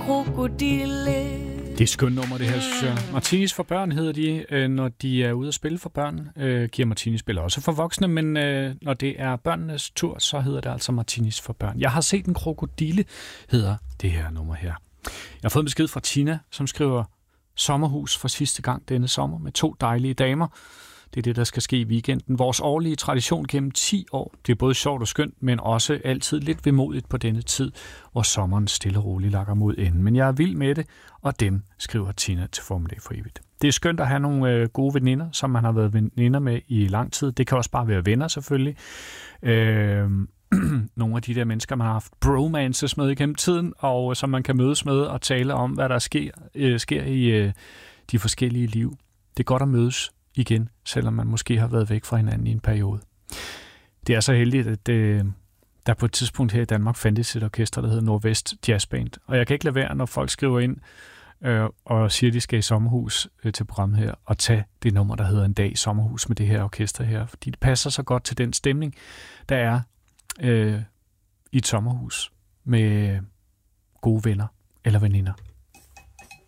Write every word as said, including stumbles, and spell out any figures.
krokodille. Det er et skønt nummer, det her, synes jeg. Martinis for børn hedder de, når de er ude at spille for børn. Kira Martini spiller også for voksne, men når det er børnenes tur, så hedder det altså Martinis for børn. Jeg har set en krokodille, hedder det her nummer her. Jeg har fået en besked fra Tina, som skriver sommerhus for sidste gang denne sommer med to dejlige damer. Det er det, der skal ske i weekenden. Vores årlige tradition gennem ti år. Det er både sjovt og skønt, men også altid lidt vemodigt på denne tid, hvor sommeren stille og roligt lakker mod enden. Men jeg er vild med det, og dem skriver Tina til Formiddag for evigt. Det er skønt at have nogle øh, gode veninder, som man har været veninder med i lang tid. Det kan også bare være venner, selvfølgelig. Øh, nogle af de der mennesker, man har haft bromances med igennem tiden, og som man kan mødes med og tale om, hvad der sker, øh, sker i øh, de forskellige liv. Det er godt at mødes igen, selvom man måske har været væk fra hinanden i en periode. Det er så heldigt, at øh, der på et tidspunkt her i Danmark fandtes et orkester, der hedder Nordvest Jazzband. Og jeg kan ikke lade være, når folk skriver ind øh, og siger, at de skal i sommerhus øh, til programmet her, og tage det nummer, der hedder En dag i sommerhus med det her orkester her. Fordi det passer så godt til den stemning, der er øh, i et sommerhus med gode venner eller veninder.